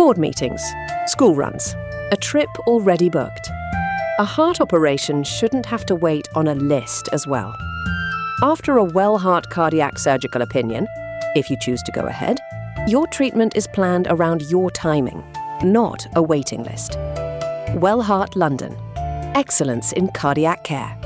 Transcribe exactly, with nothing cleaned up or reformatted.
board meetings, school runs, a trip already booked. A heart operation shouldn't have to wait on a list as well. After a Well-Heart cardiac surgical opinion, if you choose to go ahead, your treatment is planned around your timing, not a waiting list. Well-Heart London. Excellence in cardiac care.